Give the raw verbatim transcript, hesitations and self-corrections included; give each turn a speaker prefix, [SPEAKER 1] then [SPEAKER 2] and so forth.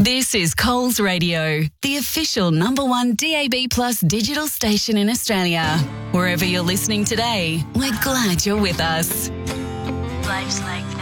[SPEAKER 1] This is Coles Radio, the official number one D A B Plus digital station in Australia. Wherever you're listening today, we're glad you're with us.
[SPEAKER 2] Life's like